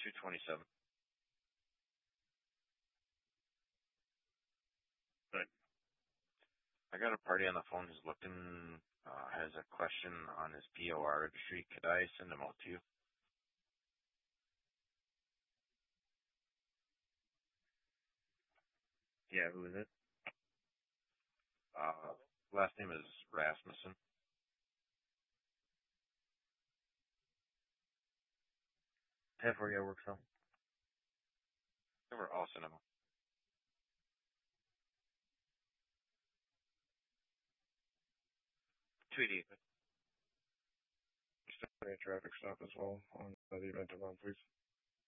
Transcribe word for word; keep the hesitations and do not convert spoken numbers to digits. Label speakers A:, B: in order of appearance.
A: two twenty-seven. But I got a party on the phone who's looking, uh, has a question on his P O R registry. Could I send him out to you? Yeah, who is it? Uh, last name is Rasmussen. ten forty hour work cell. We're all send him out. Tweety.
B: Just a traffic stop as well on the event of on, please.